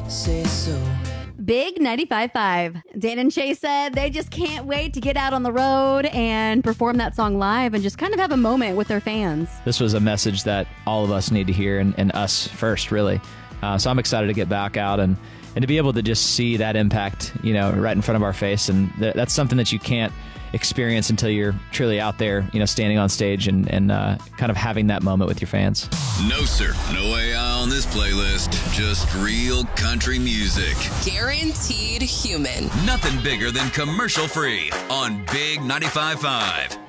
say so. Big 95.5. Dan and Shay said they just can't wait to get out on the road and perform that song live and just kind of have a moment with their fans. This was a message that all of us need to hear, and us first, really. So I'm excited to get back out and to be able to just see that impact, right in front of our face. And that's something that you can't experience until you're truly out there, standing on stage and kind of having that moment with your fans. No, sir. No AI on this playlist. Just real country music. Guaranteed human. Nothing bigger than commercial free on Big 95.5.